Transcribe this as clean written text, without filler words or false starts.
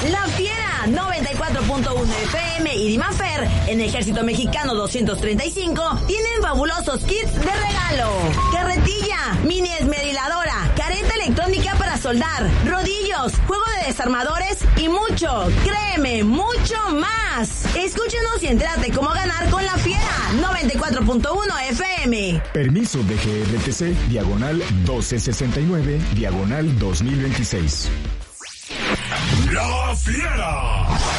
La Fiera 94.1 FM y Dimafer en Ejército Mexicano 235 tienen fabulosos kits de regalo. Carretilla, mini esmeriladora, careta electrónica para soldar, rodillos, juego de desarmadores y mucho, créeme, mucho más. Escúchenos y entérate cómo ganar con La Fiera 94.1 FM. Permiso de GRTC, diagonal 1269, diagonal 2026. La Fiera.